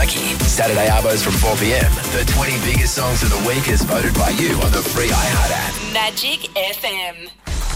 Mackie. Saturday Arbos from 4pm. The 20 biggest songs of the week as voted by you on the free iHeart app. Magic FM.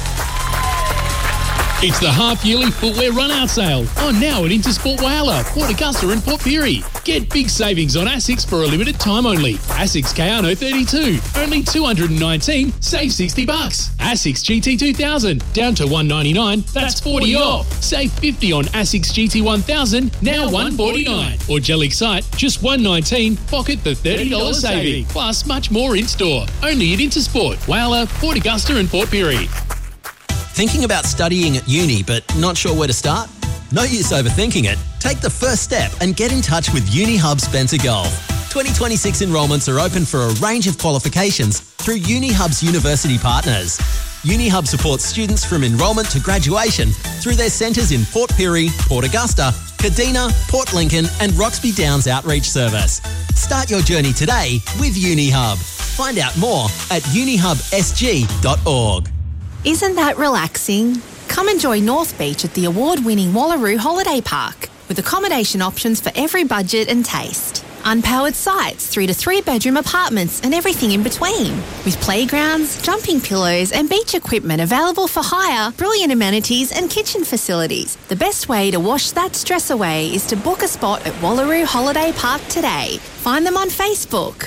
It's the half-yearly footwear run-out sale. On now at Intersport Whyalla, Port Augusta and Port Pirie. Get big savings on Asics for a limited time only. Asics Kayano 32, only $219, save $60. Asics GT2000, down to $199, that's $40 off. Save $50 on Asics GT1000, now $149. Or Gel Excite, just $119, pocket the $30 saving. Plus much more in-store. Only at Intersport, Whyalla, Port Augusta and Port Pirie. Thinking about studying at uni but not sure where to start? No use overthinking it. Take the first step and get in touch with UniHub Spencer Gulf. 2026 enrolments are open for a range of qualifications through UniHub's university partners. UniHub supports students from enrolment to graduation through their centres in Port Pirie, Port Augusta, Kadina, Port Lincoln and Roxby Downs Outreach Service. Start your journey today with UniHub. Find out more at unihubsg.org. Isn't that relaxing? Come enjoy North Beach at the award-winning Wallaroo Holiday Park with accommodation options for every budget and taste. Unpowered sites through to 3-bedroom apartments and everything in between. With playgrounds, jumping pillows and beach equipment available for hire, brilliant amenities and kitchen facilities. The best way to wash that stress away is to book a spot at Wallaroo Holiday Park today. Find them on Facebook.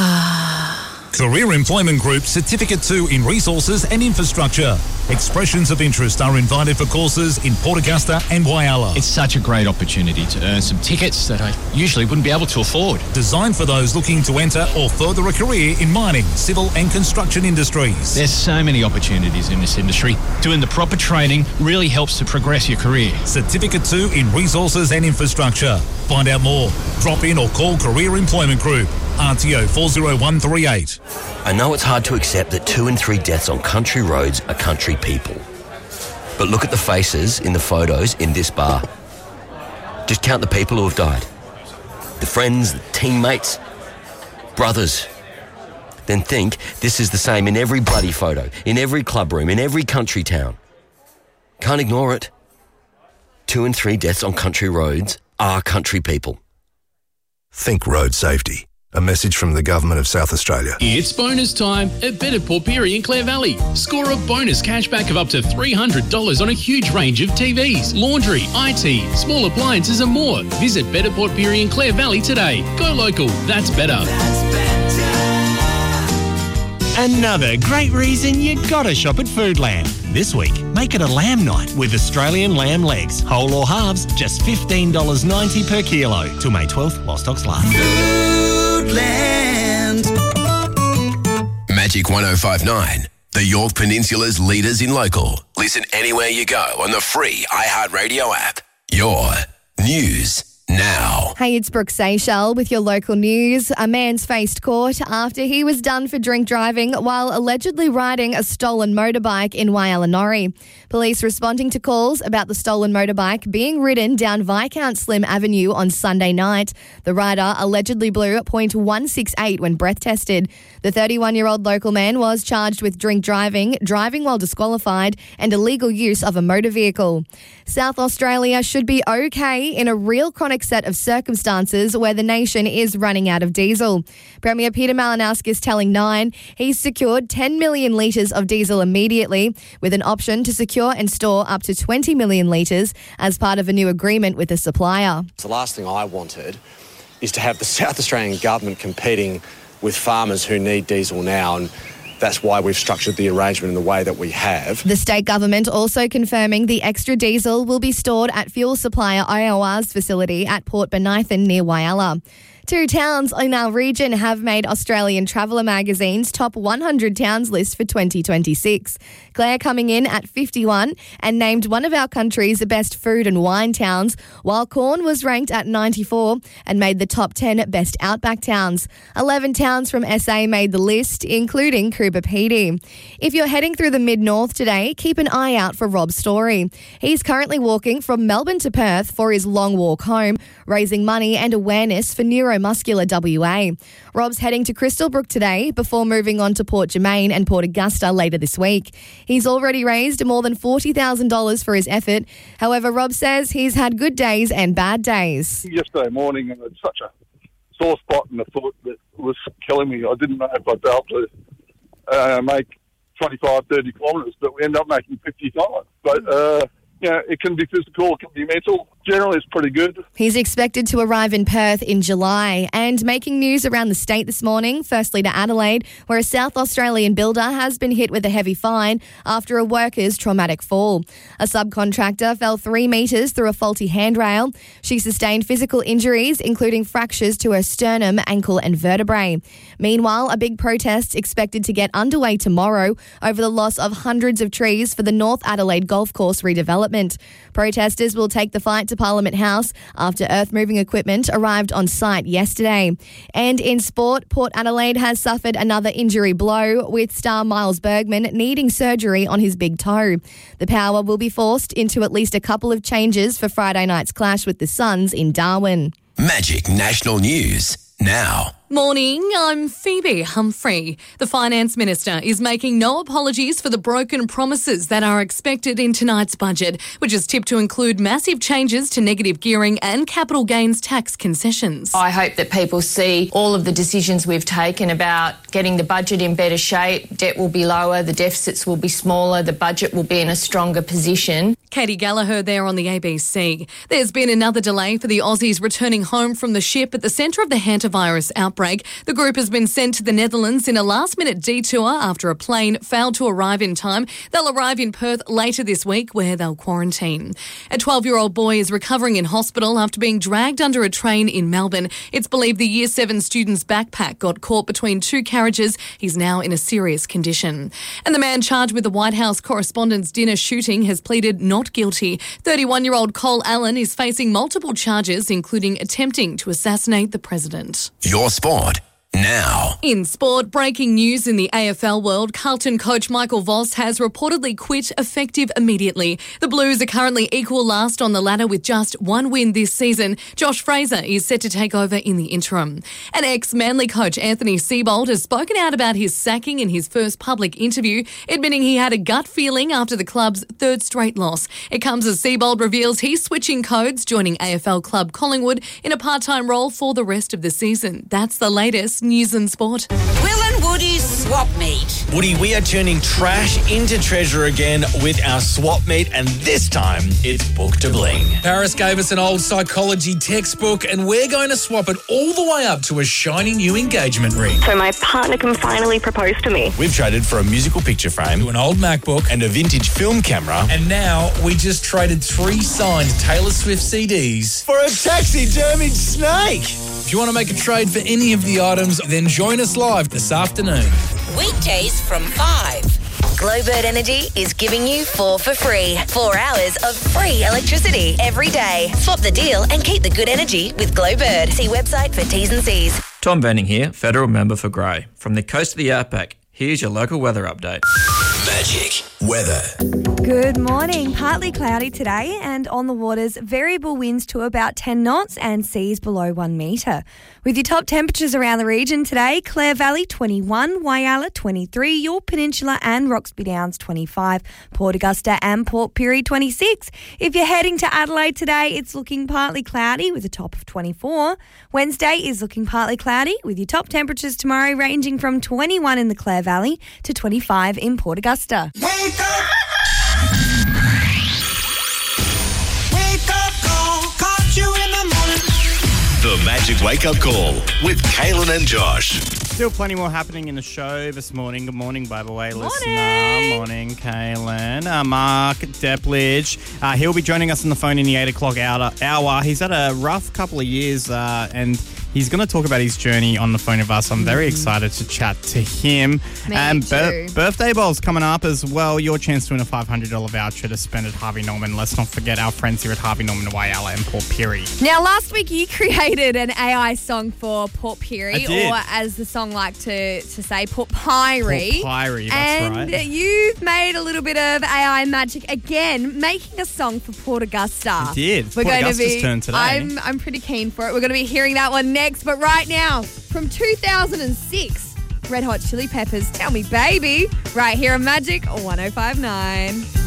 Career Employment Group Certificate 2 in Resources and Infrastructure. Expressions of interest are invited for courses in Port Augusta and Whyalla. It's such a great opportunity to earn some tickets that I usually wouldn't be able to afford. Designed for those looking to enter or further a career in mining, civil and construction industries. There's so many opportunities in this industry. Doing the proper training really helps to progress your career. Certificate 2 in Resources and Infrastructure. Find out more. Drop in or call Career Employment Group. RTO 40138. I know it's hard to accept that 2 in 3 deaths on country roads are country people. But look at the faces in the photos in this bar. Just count the people who have died. The friends, the teammates, brothers. Then think this is the same in every bloody photo, in every club room, in every country town. Can't ignore it. 2 in 3 deaths on country roads are country people. Think road safety. A message from the Government of South Australia. It's bonus time at Better Port Pirie in Clare Valley. Score a bonus cashback of up to $300 on a huge range of TVs, laundry, IT, small appliances and more. Visit Better Port Pirie in Clare Valley today. Go local. That's better. Another great reason you gotta shop at Foodland. This week, make it a lamb night with Australian lamb legs. Whole or halves, just $15.90 per kilo. Till May 12th while stocks last. Foodland. Magic 105.9. The York Peninsula's leaders in local. Listen anywhere you go on the free iHeartRadio app. Your news now. Hey, it's Brooke Seychelles with your local news. A man's faced court after he was done for drink driving while allegedly riding a stolen motorbike in Whyalla. Police responding to calls about the stolen motorbike being ridden down Viscount Slim Avenue on Sunday night. The rider allegedly blew .168 when breath tested. The 31-year-old local man was charged with drink driving, driving while disqualified, and illegal use of a motor vehicle. South Australia should be okay in a real chronic set of circumstances where the nation is running out of diesel. Premier Peter Malinowskis telling Nine he's secured 10 million litres of diesel immediately, with an option to secure and store up to 20 million litres as part of a new agreement with the supplier. The last thing I wanted is to have the South Australian government competing with farmers who need diesel now, and that's why we've structured the arrangement in the way that we have. The state government also confirming the extra diesel will be stored at fuel supplier IOR's facility at Port Bonython near Whyalla. 2 towns in our region have made Australian Traveller magazine's top 100 towns list for 2026. Clare coming in at 51 and named one of our country's best food and wine towns, while Corn was ranked at 94 and made the top 10 best outback towns. 11 towns from SA made the list, including Coober Pedy. If you're heading through the mid-north today, keep an eye out for Rob Story. He's currently walking from Melbourne to Perth for his long walk home, raising money and awareness for neuromuscular WA. Rob's heading to Crystal Brook today before moving on to Port Germain and Port Augusta later this week. He's already raised more than $40,000 for his effort. However, Rob says he's had good days and bad days. Yesterday morning, it's such a sore spot in the foot that was killing me. I didn't know if I'd be able to make 25, 30 kilometres, but we ended up making 55. But, it can be physical, it can be mental. Generally, it's pretty good. He's expected to arrive in Perth in July. And making news around the state this morning, firstly to Adelaide, where a South Australian builder has been hit with a heavy fine after a worker's traumatic fall. A subcontractor fell 3 metres through a faulty handrail. She sustained physical injuries, including fractures to her sternum, ankle and vertebrae. Meanwhile, a big protest expected to get underway tomorrow over the loss of hundreds of trees for the North Adelaide Golf Course redevelopment. Protesters will take the fight to Parliament House after earth-moving equipment arrived on site yesterday. And in sport, Port Adelaide has suffered another injury blow, with star Miles Bergman needing surgery on his big toe. The Power will be forced into at least a couple of changes for Friday night's clash with the Suns in Darwin. Magic National News now. Morning, I'm Phoebe Humphrey. The Finance Minister is making no apologies for the broken promises that are expected in tonight's budget, which is tipped to include massive changes to negative gearing and capital gains tax concessions. I hope that people see all of the decisions we've taken about getting the budget in better shape. Debt will be lower, the deficits will be smaller, the budget will be in a stronger position. Katie Gallagher there on the ABC. There's been another delay for the Aussies returning home from the ship at the centre of the hantavirus outbreak. The group has been sent to the Netherlands in a last-minute detour after a plane failed to arrive in time. They'll arrive in Perth later this week, where they'll quarantine. A 12-year-old boy is recovering in hospital after being dragged under a train in Melbourne. It's believed the Year 7 student's backpack got caught between 2 carriages. He's now in a serious condition. And the man charged with the White House Correspondents' Dinner shooting has pleaded not guilty. 31-year-old Cole Allen is facing multiple charges, including attempting to assassinate the president. Your sport now. In sport, breaking news in the AFL world, Carlton coach Michael Voss has reportedly quit effective immediately. The Blues are currently equal last on the ladder with just 1 win this season. Josh Fraser is set to take over in the interim. And ex-Manly coach Anthony Seibold has spoken out about his sacking in his first public interview, admitting he had a gut feeling after the club's 3rd straight loss. It comes as Seibold reveals he's switching codes, joining AFL club Collingwood in a part-time role for the rest of the season. That's the latest news and sport. Will and Woody's Swap Meet. Woody, we are turning trash into treasure again with our swap meet, and this time it's Book to Bling. Paris gave us an old psychology textbook, and we're going to swap it all the way up to a shiny new engagement ring. So my partner can finally propose to me. We've traded for a musical picture frame, to an old MacBook, and a vintage film camera. And now we just traded 3 signed Taylor Swift CDs for a taxidermied snake. If you want to make a trade for any of the items, then join us live this afternoon. Weekdays from 5. Glowbird Energy is giving you 4 for free. 4 hours of free electricity every day. Swap the deal and keep the good energy with Glowbird. See website for T's and C's. Tom Benning here, federal member for Grey. From the coast to the outback, here's your local weather update. Magic weather. Good morning. Partly cloudy today and on the waters, variable winds to about 10 knots and seas below 1 metre. With your top temperatures around the region today, Clare Valley 21, Whyalla 23, Yorke Peninsula and Roxby Downs 25, Port Augusta and Port Pirie 26. If you're heading to Adelaide today, it's looking partly cloudy with a top of 24. Wednesday is looking partly cloudy with your top temperatures tomorrow ranging from 21 in the Clare Valley to 25 in Port Augusta. Wake up! Wake up call, caught you in the morning. The Magic Wake Up Call with Kaylin and Josh. Still plenty more happening in the show this morning. Good morning, by the way, listener. Morning, Kaylin. Mark Depledge. He'll be joining us on the phone in the 8 o'clock hour. He's had a rough couple of years and he's going to talk about his journey on the phone with us. I'm very excited to chat to him. And birthday bowls coming up as well. Your chance to win a $500 voucher to spend at Harvey Norman. Let's not forget our friends here at Harvey Norman, Whyalla and Port Pirie. Now, last week you created an AI song for Port Pirie, or as the song like to say, Port Pirie. Port Pirie, that's right. And you've made a little bit of AI magic again, making a song for Port Augusta. I did. It's Port Augusta's turn today. I'm pretty keen for it. We're going to be hearing that one next. But right now, from 2006, Red Hot Chili Peppers, Tell Me Baby, right here on Magic 105.9.